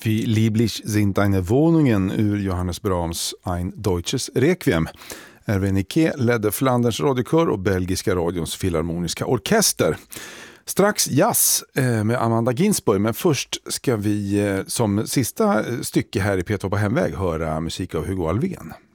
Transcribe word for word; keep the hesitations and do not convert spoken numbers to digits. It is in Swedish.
Wie lieblich sind deine Wohnungen ur Johannes Brahms Ein Deutsches Requiem. Erwin Nicke ledde Flanders radiokör och belgiska radions filharmoniska orkester. Strax jazz med Amanda Ginsburg, men först ska vi som sista stycke här i P två på hemväg höra musik av Hugo Alfvén.